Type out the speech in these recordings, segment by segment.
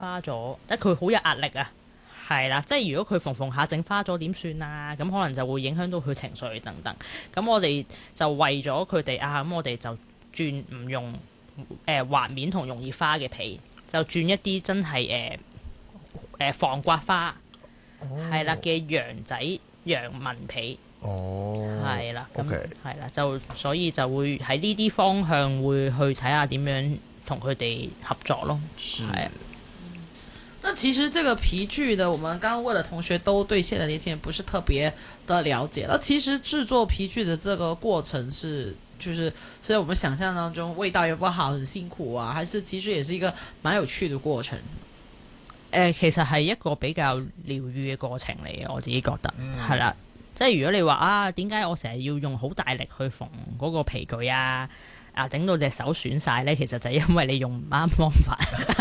花咗，即係佢好有壓力啊。係啦，即係如果佢縫下整花咗點算啊？咁可能就會影響到佢情緒等等。咁我哋就為咗佢哋啊，咁我哋就轉唔用滑面同容易花嘅皮，就轉一啲真係防刮花係啦嘅羊仔羊紋皮。係啦，咁係啦，就所以就會喺呢啲方向會去睇下點樣同佢哋合作咯。係啊。 那其實這個皮具的，我們剛剛問的同學都對現在年輕人不是特別的了解。那其實製作皮具的這個過程是，就是在我們想象當中味道也不好，很辛苦啊，還是其實也是一個蠻有趣的過程？ 其實係一個比較療愈嘅過程嚟嘅，我自己覺得係啦。即係如果你話啊，點解我成日要用好大力去縫嗰個皮具啊？整到隻手損晒呢，其實就係因為你用唔啱方法。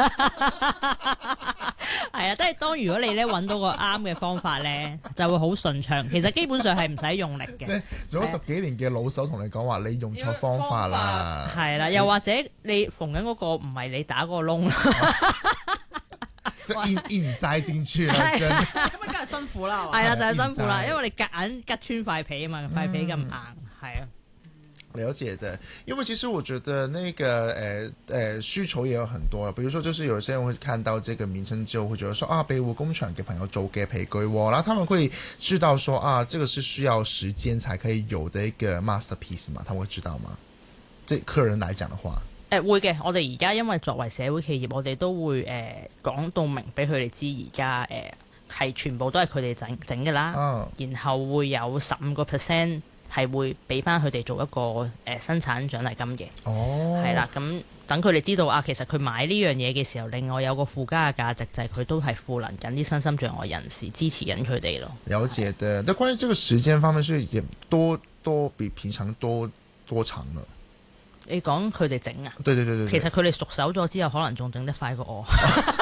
係啊，即係當如果你咧揾到個啱嘅方法呢，就會好順暢。其實基本上係唔使用力嘅。 即係做咗10幾年嘅老手同你講話，你用錯方法啦。 係啦，又或者你縫緊嗰個唔係你打嗰個窿。 就印塞進去啦，真係咁啊，梗係辛苦啦。 係啊，就係辛苦啦，因為你夾硬吉穿塊皮啊嘛，塊皮咁硬，係啊。 了解的，因為其實我覺得那個需求也有很多，比如說就是有些人會看到這個名稱之後會覺得說啊，庇護工場嘅朋友做嘅皮具喎，然後他們會知道說啊，這個是需要時間才可以有的一個 masterpiece 嘛，他們會知道嗎？即客人來講的話。 會嘅，我哋而家因為作為社會企業，我哋都會講到明俾佢哋知，而家係全部都係佢哋整嘅啦，然後會有15%係會俾翻佢哋做一個生產獎勵金嘅，係啦，咁等佢哋知道啊，其實佢買呢樣嘢嘅時候，另外有個附加嘅價值就係佢都係賦能緊啲身心障礙人士，支持緊佢哋咯。 了解的，但關於這個時間方面，是也多比平常多長呢？ 你講佢哋整啊？ 對， 其實佢哋熟手咗之後，可能仲整得快過我。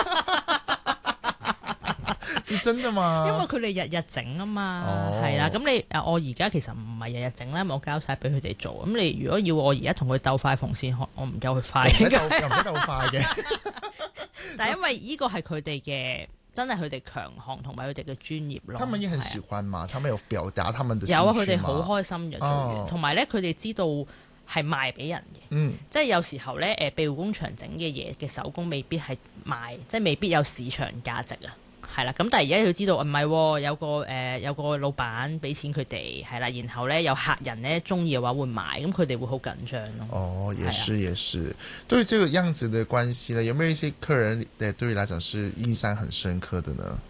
是真的嘛？ 因為佢哋日日整啊嘛，係啦。咁你我而家其實唔係日日整啦，我交晒俾佢哋做。咁你如果要我而家同佢鬥快縫線，我唔夠佢快。又唔使鬥快嘅。 但係因為呢個係佢哋嘅，真係佢哋強項同埋佢哋嘅專業咯。 他們也很喜歡嘛，他們有表達他們的興趣嘛。 有啊，佢哋好開心嘅做完，同埋咧佢哋知道係賣俾人嘅，即係有時候咧庇護工場整嘅嘢嘅手工未必係賣，即係未必有市場價值啊。係啦，咁但係而家要知道唔係，有個老闆俾錢佢哋，係啦，然後咧有客人咧中意嘅話會買，咁佢哋會好緊張咯。 哦，也是。對於這個樣子的關係呢，有沒有一些客人對於來講是印象很深刻的呢？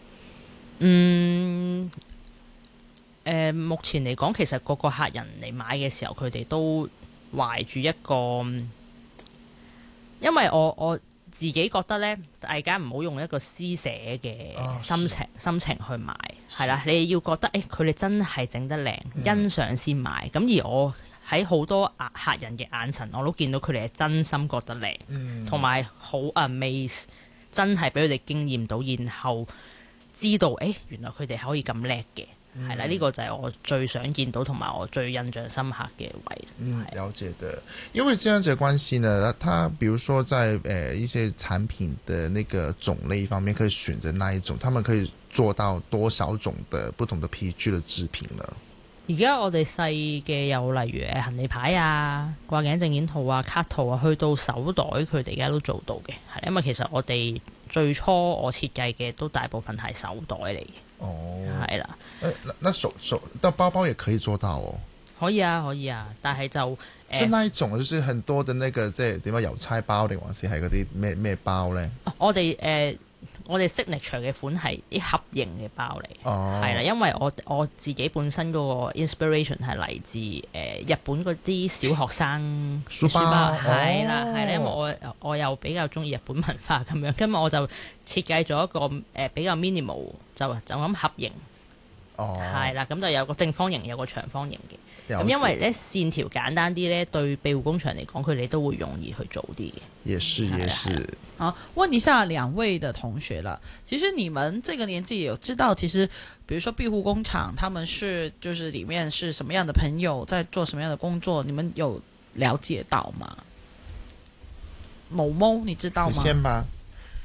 目前嚟講，其實個客人嚟買嘅時候，佢哋都懷住一個，因為我自己覺得咧，大家唔好用一個施捨嘅心情去買，係啦，你要覺得佢哋真係整得靚，欣賞先買。咁而我喺好多客人嘅眼神，我都見到佢哋係真心覺得靚，同埋好 amaze， 真係俾佢哋驚豔到，然後知道原來佢哋可以咁叻嘅。係啦，呢個就係我最想見到同埋我最印象深刻嘅位。 了解的，因為這樣子嘅關係呢，它比如說在一些產品的那個種類方面，可以選擇那一種，他們可以做到多少種的不同的皮具的製品呢？ 而家我哋細嘅有例如行李牌啊、掛頸證件套啊、卡套啊，去到手袋，佢哋而家都做到嘅。係因為其實我哋最初我設計嘅都大部分係手袋嚟嘅。係啦。 那手但包包也可以做到哦。 可以啊，但係就是那一種，就是很多的那個即係點樣郵差包定還是係嗰啲咩包呢？ 我哋 signature 嘅款係啲盒型嘅包嚟，係啦，因為我自己本身嗰個 inspiration 係嚟自日本嗰啲小學生書包，係啦，因為我又比較中意日本文化咁樣，今日我就設計咗一個比較 minimal 就咁盒型。係啦，咁就有個正方形，有個長方形嘅。咁因為咧線條簡單啲咧，對庇護工場嚟講，佢哋都會容易去做啲嘅。 也是。 好，問一下兩位的同學了。其實你們這個年紀有知道，其實，比如說庇護工場，他們是就是裡面是什麼樣的朋友，在做什麼樣的工作，你們有了解到嗎？某某，你知道嗎？ 你先吧。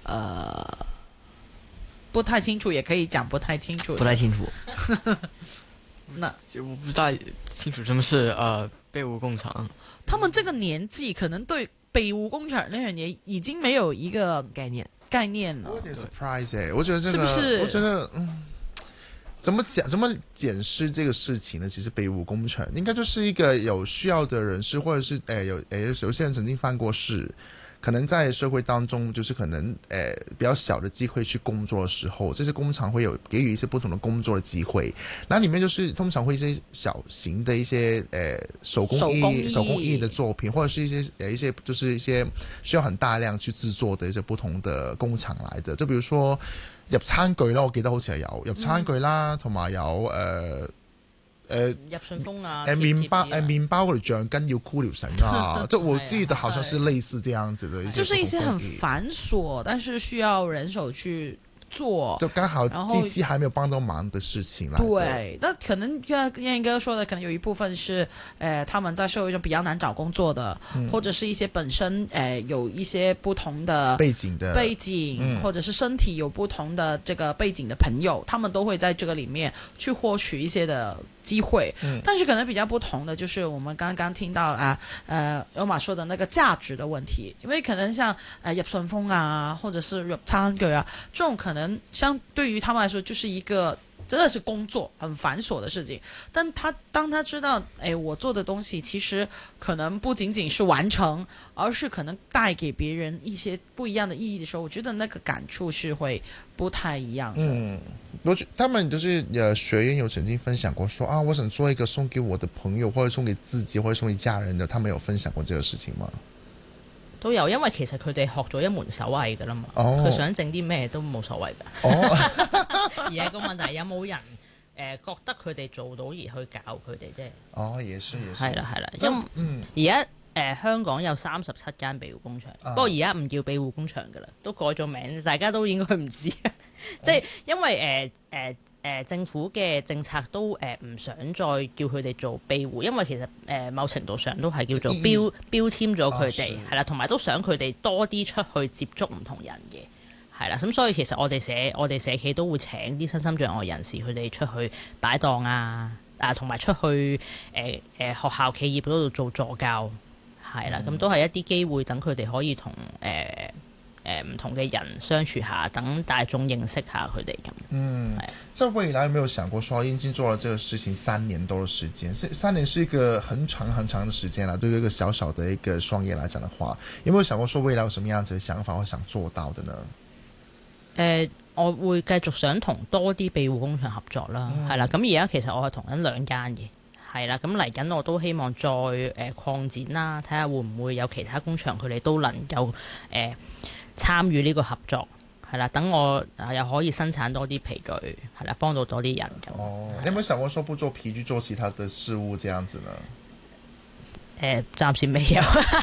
不太清楚，也可以讲不太清楚的。 不太清楚。 那我不太清楚什么是被莪工厂。 他们这个年紀可能對庇護工場呢樣嘢已經沒有一個概念了。 我有點 surprise 我覺得這個， 是不是？ 我覺得怎麼檢視這個事情呢？其實庇護工場應該就是一個有需要的人士，或者是有些人曾經犯過事。可能在社會當中，就是可能比較小的機會去工作的時候，這些工廠會有給予一些不同的工作的機會。那裡面就是通常會一些小型的一些手工藝的作品，或者是一些就是一些需要很大量去製作的一些不同的工廠來的。就比如說入餐具啦，我記得好似係有入餐具啦，同埋有入順豐啊， 麵包嗰條橡筋要箍條繩啊，就我記得好像是類似這樣子的一些， 就是一些很繁瑣，但是需要人手去做， 就剛好機器還沒有幫到忙的事情啦。 對，那可能燕哥說的，可能有一部分是他們在社會中比較難找工作的，或者是一些本身有一些不同的背景，或者是身體有不同的這個背景的朋友，他們都會在這個裡面去獲取一些的機會。但是可能比較不同的就是我們剛剛聽到歐瑪說的那個價值的問題，因為可能像入順豐啊，或者是入餐具啊，這種可能相對於他們來說就是一個真的是工作很繁瑣的事情，但當他知道我做的東西其實可能不僅僅是完成，而是可能帶給別人一些不一樣的意義的時候，我覺得那個感觸是會不太一樣的。 他們就是學員有曾經分享過說我想做一個送給我的朋友，或者送給自己，或者送給家人的，他們有分享過這個事情嗎？ 都有，因為其實佢哋學咗一門手藝㗎啦嘛，佢想整啲咩都冇所謂㗎。而係個問題有冇人覺得佢哋做到而去教佢哋啫？也是。係啦，因而家香港有37間庇護工場，不過而家唔叫庇護工場㗎啦，都改咗名，大家都應該唔知。即係因為政府嘅政策都唔想再叫佢哋做庇護，因為其實某程度上都係叫做標籤咗佢哋，係啦，同埋都想佢哋多啲出去接觸唔同人嘅，係啦，咁所以其實我哋社企都會請啲身心障礙人士佢哋出去擺檔同埋出去學校企業嗰度做助教，係啦，咁都係一啲機會等佢哋可以同唔同嘅人相處下，等大眾認識下佢哋咁。 在未來有沒有想過說，已經做了這個事情3年多的時間，3年是一個很長很長的時間啦。對於一個小小的一個創業來講的話，有沒有想過說未來有什麼樣子嘅想法或想做到的呢？ 我會繼續想同多啲庇護工場合作啦，係啦。咁而家其實我係同緊2間嘅，係啦。咁嚟緊我都希望再擴展啦，睇下會唔會有其他工場佢哋都能夠參與呢個合作，係啦，等我又可以生產多啲皮具，係啦，幫到多啲人咁。 你有冇想過說不做皮具，做其他的事物這樣子呢？ 暫時未有。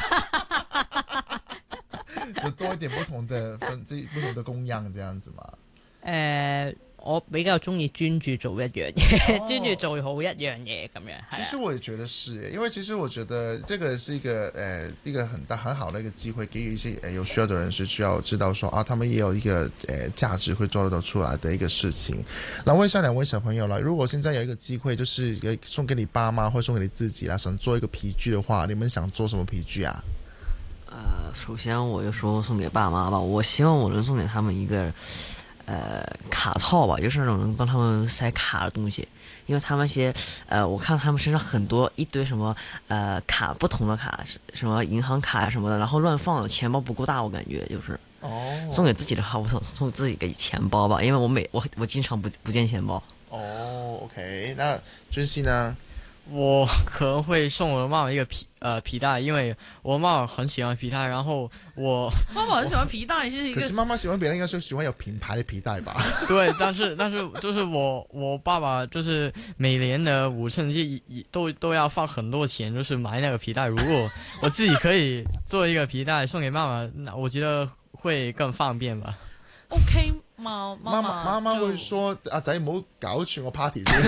就多一點不同的供樣這樣子嘛。 我比較中意專注做一樣嘢，專注做好一樣嘢咁樣。 其實我也覺得是，因為其實我覺得這個是一個很好的一個機會，給予一些有需要的人是需要知道說他們也有一個價值會做得到出來的一個事情。那問一下兩位小朋友啦，如果現在有一個機會，就是送給你爸媽或送給你自己啦，想做一個皮具的話，你們想做什麼皮具啊？ 首先我就說送給爸媽吧，我希望我能送給他們一個卡套吧，就是那種能幫他們塞卡的東西，因為他們些我看他們身上很多一堆什麼卡，不同的卡，什麼銀行卡什麼的，然後亂放，錢包不夠大，我感覺就是送給自己的話，我想送自己個錢包吧，因為我經常不見錢包。 OK， 那君熙呢？ 我可能會送我的媽媽一個皮帶，因為我媽媽很喜歡皮帶，然後我媽媽很喜歡皮帶， 可是媽媽喜歡別人應該是喜歡有品牌的皮帶吧？ 對，但是就是我爸爸就是每年的5聖節都要放很多錢，就是買那個皮帶。如果我自己可以做一個皮帶送給媽媽，那我覺得會更方便吧。 OK 嘛，媽媽會說阿仔唔好搞住我 party 先。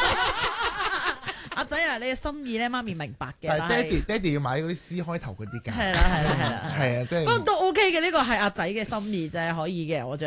阿仔啊，你嘅心意咧，媽咪明白嘅。 但係爹哋要買嗰啲 C 開頭嗰啲㗎。 係啦， 係啊，即係。 不過都 OK。 OK 嘅，呢個係阿仔嘅心意啫，可以嘅，我覺